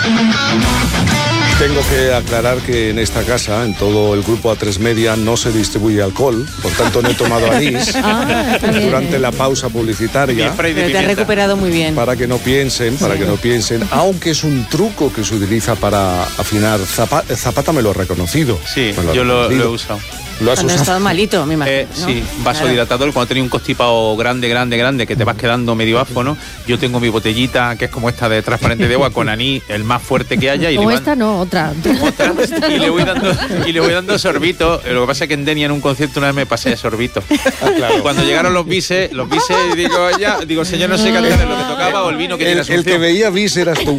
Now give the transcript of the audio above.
Tengo que aclarar que en esta casa, en todo el grupo A3 Media, no se distribuye alcohol, por tanto no he tomado anís durante la pausa publicitaria. Pero te has recuperado muy bien. Para que no piensen, aunque es un truco que se utiliza para afinar. Zapata me lo ha reconocido. Sí, yo lo he usado. ¿Lo has Cuando usado? estado malito, me imagino, ¿no? Sí, vasodilatador, cuando tenía un constipado grande, que te vas quedando medio áfono. Yo tengo mi botellita, que es como esta de transparente de agua, con anís, el más fuerte que haya. Y o esta no, otra. Y le voy dando sorbitos. Lo que pasa es que en Denia, en un concierto, una vez me pasé de sorbitos. Claro. Y cuando llegaron los bises, digo, señor, no sé cantar lo que tocaba o el vino que tiene El que veía bis eras tú.